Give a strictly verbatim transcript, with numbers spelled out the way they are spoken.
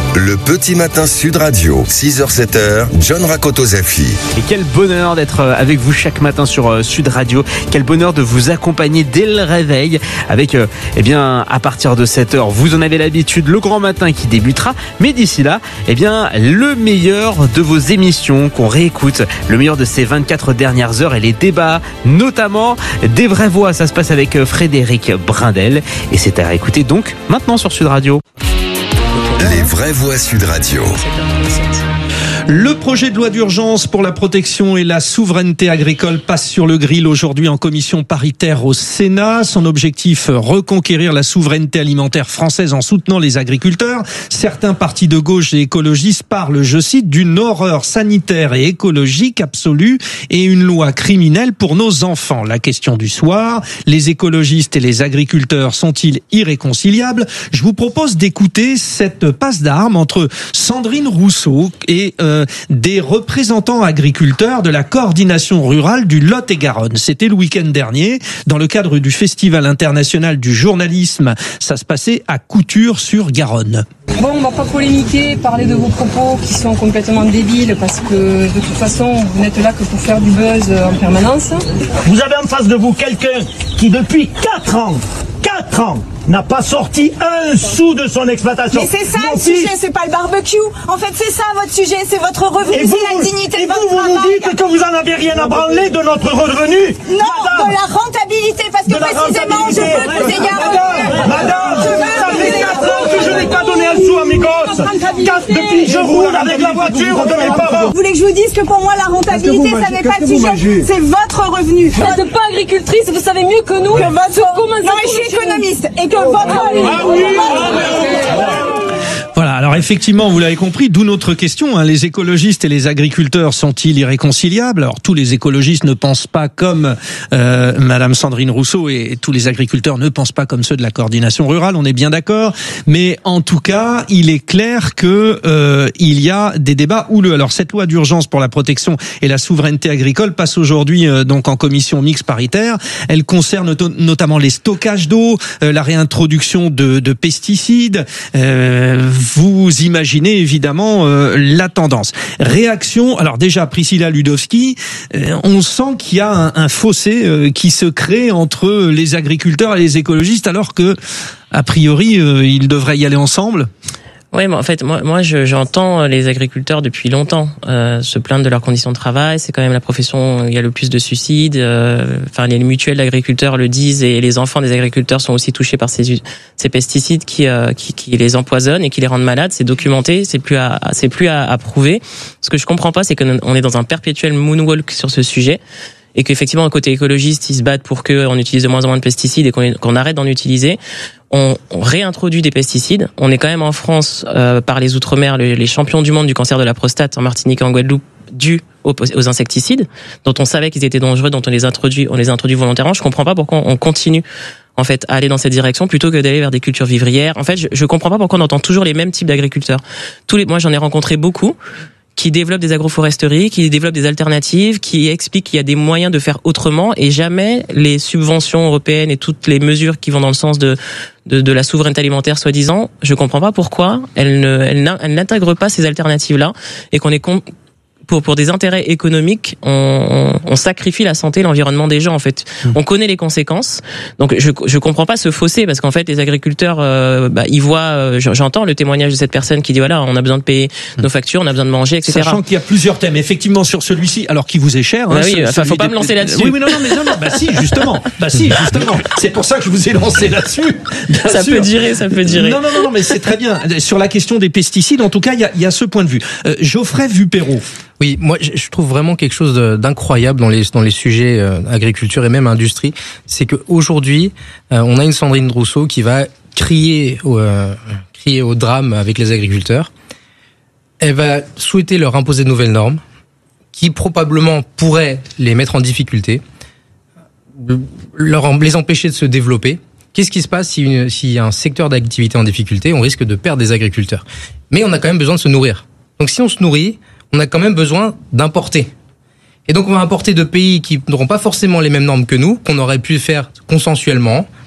Le petit matin Sud Radio, six heures sept heures, John Rakoto-Zafi. Et quel bonheur d'être avec vous chaque matin sur Sud Radio. Quel bonheur de vous accompagner dès le réveil avec, euh, eh bien, à partir de sept heures, vous en avez l'habitude, le grand matin qui débutera. Mais d'ici là, eh bien, le meilleur de vos émissions qu'on réécoute, le meilleur de ces vingt-quatre dernières heures et les débats, notamment des vraies voix. Ça se passe avec Frédéric Brindel et c'est à écouter donc maintenant sur Sud Radio. Les vraies voix Sud Radio. Le projet de loi d'urgence pour la protection et la souveraineté agricole passe sur le grill aujourd'hui en commission paritaire au Sénat. Son objectif, reconquérir la souveraineté alimentaire française en soutenant les agriculteurs. Certains partis de gauche et écologistes parlent, je cite, d'une horreur sanitaire et écologique absolue et une loi criminelle pour nos enfants. La question du soir, les écologistes et les agriculteurs sont-ils irréconciliables ? Je vous propose d'écouter cette passe d'armes entre Sandrine Rousseau et euh, des représentants agriculteurs de la coordination rurale du Lot-et-Garonne. C'était le week-end dernier, dans le cadre du Festival international du journalisme. Ça se passait à Couture-sur-Garonne. Bon, on va pas polémiquer, parler de vos propos qui sont complètement débiles parce que de toute façon, vous n'êtes là que pour faire du buzz en permanence. Vous avez en face de vous quelqu'un qui depuis quatre ans, quatre ans, n'a pas sorti un sou de son exploitation. Mais c'est ça le sujet, c'est pas le barbecue. En fait, c'est ça votre sujet, c'est votre revenu, et vous, c'est la dignité et de votre vous, travail. vous nous dites que vous en avez rien à branler de notre revenu. Non, madame, de la rentabilité, parce que précisément, je veux que vous ayez un revenu. Madame, ça fait quatre ans que je n'ai pas donné un sou à mes gosses. Quatre depuis que je roule avec la voiture de mes parents. Vous voulez que je vous dise que pour moi, la rentabilité, ça n'est pas le sujet, c'est votre revenu. Vous n'êtes pas agricultrice, vous savez mieux que nous. Que votre... Non, mais je suis économiste et que votre... Ah oui, Voilà, alors effectivement, vous l'avez compris, d'où notre question, hein, les écologistes et les agriculteurs sont-ils irréconciliables ? Alors tous les écologistes ne pensent pas comme euh, Madame Sandrine Rousseau et tous les agriculteurs ne pensent pas comme ceux de la coordination rurale, on est bien d'accord, mais en tout cas, il est clair que euh, il y a des débats houleux. Alors cette loi d'urgence pour la protection et la souveraineté agricole passe aujourd'hui euh, donc en commission mixte paritaire. Elle concerne to- notamment les stockages d'eau, euh, la réintroduction de, de pesticides. Euh, Vous imaginez évidemment euh, la tendance. Réaction, alors déjà Priscilla Ludowski, euh, on sent qu'il y a un, un fossé euh, qui se crée entre les agriculteurs et les écologistes alors que, a priori, euh, ils devraient y aller ensemble. Oui, mais en fait, moi, moi, je, j'entends les agriculteurs depuis longtemps euh, se plaindre de leurs conditions de travail. C'est quand même la profession où il y a le plus de suicides. Euh, enfin, les mutuelles d'agriculteurs le disent et les enfants des agriculteurs sont aussi touchés par ces, ces pesticides qui, euh, qui, qui les empoisonnent et qui les rendent malades. C'est documenté, c'est plus à, c'est plus à, à prouver. Ce que je comprends pas, c'est qu'on est dans un perpétuel moonwalk sur ce sujet. Et qu'effectivement, côté écologiste, ils se battent pour qu'on utilise de moins en moins de pesticides et qu'on, qu'on arrête d'en utiliser. On, on réintroduit des pesticides. On est quand même en France, euh, par les Outre-mer, les, les champions du monde du cancer de la prostate en Martinique et en Guadeloupe, dû aux, aux insecticides, dont on savait qu'ils étaient dangereux, dont on les introduit, on les introduit volontairement. Je comprends pas pourquoi on continue en fait à aller dans cette direction plutôt que d'aller vers des cultures vivrières. En fait, je, je comprends pas pourquoi on entend toujours les mêmes types d'agriculteurs. Tous les, moi, j'en ai rencontré beaucoup qui développent des agroforesteries, qui développent des alternatives, qui expliquent qu'il y a des moyens de faire autrement et jamais les subventions européennes et toutes les mesures qui vont dans le sens de de, de la souveraineté alimentaire soi-disant, je comprends pas pourquoi elles ne elles, elles n'intègrent pas ces alternatives-là et qu'on est con, pour pour des intérêts économiques, on, on, on sacrifie la santé, l'environnement des gens en fait. Mmh. On connaît les conséquences. Donc je je comprends pas ce fossé parce qu'en fait les agriculteurs euh, bah ils voient euh, j'entends le témoignage de cette personne qui dit voilà, on a besoin de payer mmh. nos factures, on a besoin de manger, et cetera. Sachant qu'il y a plusieurs thèmes effectivement sur celui-ci, alors qui vous est cher. Bah hein, oui, ce, enfin, faut pas des... me lancer là-dessus. Oui, mais non, non, mais non, non, bah si, justement, bah si, justement. C'est pour ça que je vous ai lancé là-dessus. Bien ça sûr. peut durer, ça peut durer. Non, non, non, non, mais c'est très bien. Sur la question des pesticides, en tout cas, il y a, il y a ce point de vue. Euh, Geoffrey Vupéro. Oui, moi je trouve vraiment quelque chose d'incroyable dans les dans les sujets euh, agriculture et même industrie, c'est que aujourd'hui euh, on a une Sandrine Rousseau qui va crier au, euh, crier au drame avec les agriculteurs. Elle va souhaiter leur imposer de nouvelles normes qui probablement pourraient les mettre en difficulté, leur les empêcher de se développer. Qu'est-ce qui se passe si une, s'il y a un secteur d'activité en difficulté? On risque de perdre des agriculteurs. Mais on a quand même besoin de se nourrir. Donc si on se nourrit, on a quand même besoin d'importer. Et donc on va importer de pays qui n'auront pas forcément les mêmes normes que nous, qu'on aurait pu faire consensuellement,